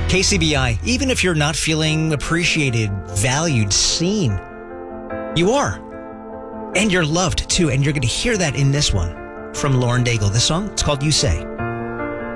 KCBI, even if you're not feeling appreciated, valued, seen, you are. And you're loved too. And you're going to hear that in this one from Lauren Daigle. This song, it's called You Say.